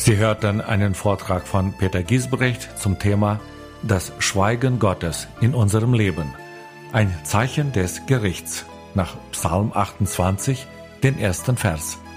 Sie hörten einen Vortrag von Peter Giesbrecht zum Thema Das Schweigen Gottes in unserem Leben. Ein Zeichen des Gerichts nach Psalm 28, den ersten Vers.